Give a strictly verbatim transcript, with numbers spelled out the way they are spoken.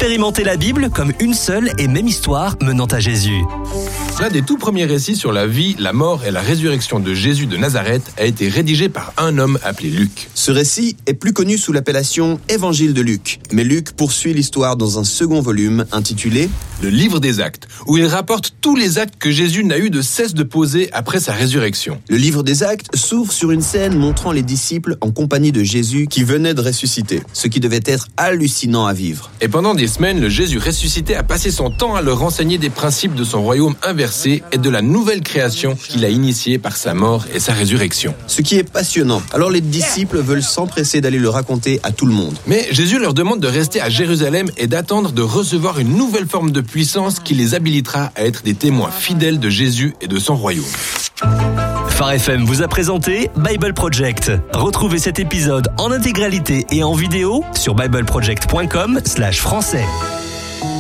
Expérimentez la Bible comme une seule et même histoire menant à Jésus. L'un des tout premiers récits sur la vie, la mort et la résurrection de Jésus de Nazareth a été rédigé par un homme appelé Luc. Ce récit est plus connu sous l'appellation Évangile de Luc. Mais Luc poursuit l'histoire dans un second volume intitulé Le livre des actes, où il rapporte tous les actes que Jésus n'a eu de cesse de poser après sa résurrection. Le livre des actes s'ouvre sur une scène montrant les disciples en compagnie de Jésus qui venait de ressusciter, ce qui devait être hallucinant à vivre. Et pendant des semaines, le Jésus ressuscité a passé son temps à leur enseigner des principes de son royaume inversé et de la nouvelle création qu'il a initiée par sa mort et sa résurrection. Ce qui est passionnant. Alors les disciples veulent s'empresser d'aller le raconter à tout le monde. Mais Jésus leur demande de rester à Jérusalem et d'attendre de recevoir une nouvelle forme de puissance qui les habilitera à être des témoins fidèles de Jésus et de son royaume. Phare F M vous a présenté Bible Project. Retrouvez cet épisode en intégralité et en vidéo sur bible project point com slash français.